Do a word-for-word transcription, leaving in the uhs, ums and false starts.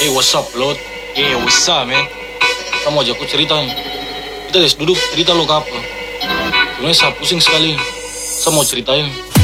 Hey, what's up, Lord? Hey, what's up, man? Kamu ajak aku cerita nih. Kita des duduk cerita lo ke apa? Sebenarnya saya pusing sekali. Saya mau ceritain.